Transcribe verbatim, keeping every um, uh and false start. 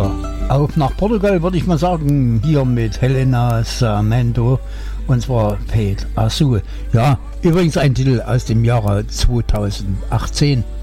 Tja, auf nach Portugal würde ich mal sagen, hier mit Helena Sarmento und zwar Paid Azul. Ja, übrigens ein Titel aus dem Jahre zweitausendachtzehn.